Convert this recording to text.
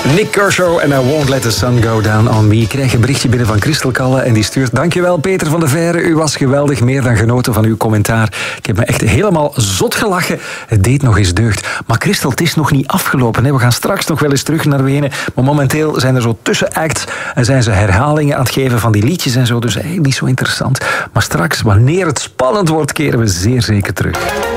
Nick Kershaw en I Won't Let the Sun Go Down on Me. Ik krijg een berichtje binnen van Christel Kalle en die stuurt: dankjewel Peter van de Veire, u was geweldig, meer dan genoten van uw commentaar. Ik heb me echt helemaal zot gelachen. Het deed nog eens deugd. Maar Christel, het is nog niet afgelopen. Hè? We gaan straks nog wel eens terug naar Wenen. Maar momenteel zijn er zo tussenacts en zijn ze herhalingen aan het geven van die liedjes en zo. Dus eigenlijk niet zo interessant. Maar straks, wanneer het spannend wordt, keren we zeer zeker terug.